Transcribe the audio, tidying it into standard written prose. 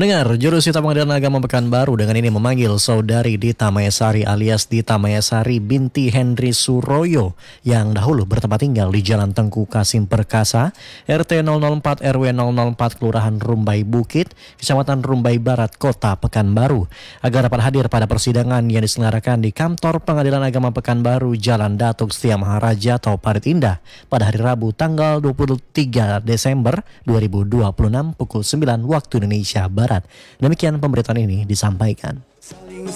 Pendengar, Jurusita Pengadilan Agama Pekanbaru dengan ini memanggil saudari Dita Mayasari alias Dita Mayasari binti Henry Suroyo yang dahulu bertempat tinggal di Jalan Tengku Kasim Perkasa, RT 004 RW 004 Kelurahan Rumbai Bukit, Kecamatan Rumbai Barat, Kota Pekanbaru, agar dapat hadir pada persidangan yang diselenggarakan di Kantor Pengadilan Agama Pekanbaru, Jalan Datuk Setia Maharaja atau Parit Indah pada hari Rabu tanggal 23 Desember 2026 pukul 9 waktu Indonesia Barat. Demikian pemberitaan ini disampaikan.